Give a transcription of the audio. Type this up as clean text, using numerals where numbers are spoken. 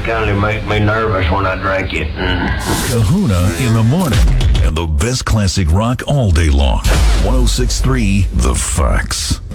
kind of make me nervous when I drink it. Kahuna in the morning. And the best classic rock all day long. 106.3 The Fox.